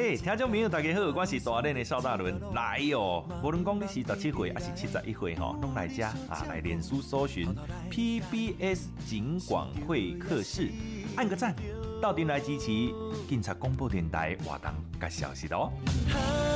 嘿，听众朋友大家好，我是大练的邵大伦来哦。无论讲你是17岁还是71岁吼，拢来遮啊，来脸书搜寻 PBS 警广会客室，按个赞，到店来支持警察广播电台活动甲消息哦。